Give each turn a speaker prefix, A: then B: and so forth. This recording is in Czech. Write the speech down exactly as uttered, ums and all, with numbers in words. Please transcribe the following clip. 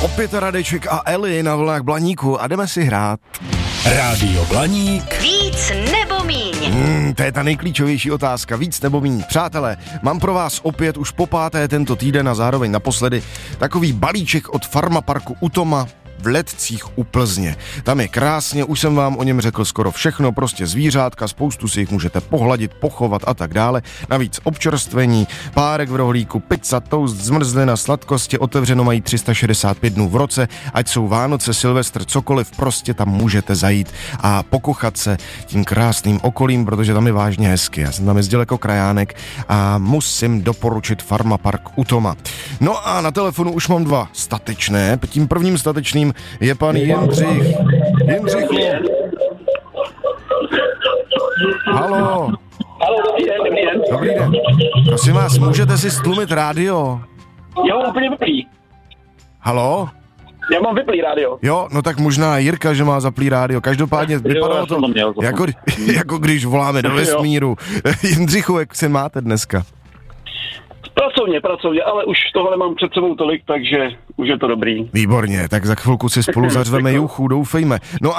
A: Opět Radeček a Eli na vlnách Blaníku a jdeme si hrát.
B: Rádio Blaník.
C: Víc nebo míň?
A: Hmm, to je ta nejklíčovější otázka, víc nebo míň. Přátelé, mám pro vás opět už po páté tento týden a zároveň naposledy takový balíček od Farmaparku u Toma v Letcích u Plzně. Tam je krásně, už jsem vám o něm řekl skoro všechno, prostě zvířátka, spoustu si jich můžete pohladit, pochovat a tak dále. Navíc občerstvení, párek v rohlíku, pizza, toast, zmrzlina, sladkosti, otevřeno mají tři sta šedesát pět dnů v roce, ať jsou Vánoce, Silvestr, cokoliv, prostě tam můžete zajít a pokochat se tím krásným okolím, protože tam je vážně hezky. Já jsem tam jezdil jako krajánek a musím doporučit Farmapark u Toma. No a na telefonu už mám dva statečné, tím prvním statečným je pan Jindřich. Jindřichu. Halo.
D: Halo, dobrý den, dobrý den.
A: Dobrý den. Prosím vás, můžete si stlumit rádio?
D: Já mám úplně vyplý.
A: Halo?
D: Já mám vyplý rádio.
A: Jo, no tak možná Jirka, že má zaplý rádio. Každopádně vypadalo to, jako, jako když voláme do vesmíru. Jindřichu, jak se máte dneska?
D: Pracovně, pracovně, ale už toho nemám před sebou tolik, takže už je to dobrý.
A: Výborně, tak za chvilku si spolu zařveme juchu, doufejme. No